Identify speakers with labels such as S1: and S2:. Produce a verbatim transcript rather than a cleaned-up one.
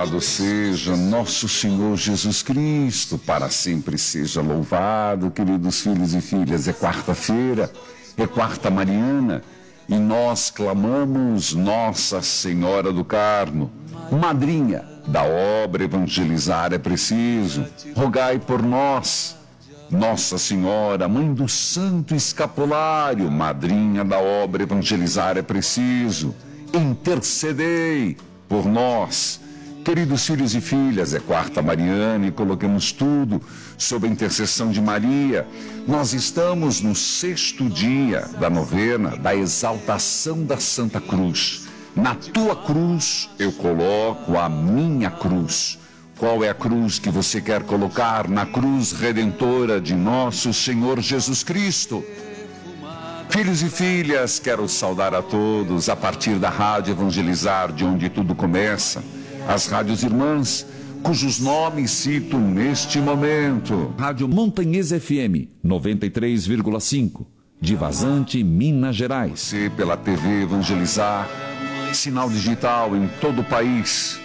S1: Louvado seja nosso Senhor Jesus Cristo, para sempre seja louvado, queridos filhos e filhas. É quarta-feira, é quarta mariana, e nós clamamos Nossa Senhora do Carmo, madrinha da obra Evangelizar é Preciso, rogai por nós. Nossa Senhora, Mãe do Santo Escapulário, madrinha da obra Evangelizar é Preciso, intercedei por nós. Queridos filhos e filhas, é quarta mariana e coloquemos tudo sob a intercessão de Maria. Nós estamos no sexto dia da novena da exaltação da Santa Cruz. Na tua cruz eu coloco a minha cruz. Qual é a cruz que você quer colocar? Na cruz redentora de nosso Senhor Jesus Cristo. Filhos e filhas, quero saudar a todos a partir da Rádio Evangelizar, de onde tudo começa. As rádios irmãs, cujos nomes cito neste momento.
S2: Rádio Montanhês F M, noventa e três vírgula cinco, de Vazante, Minas Gerais.
S1: Você pela T V Evangelizar, sinal digital em todo o país.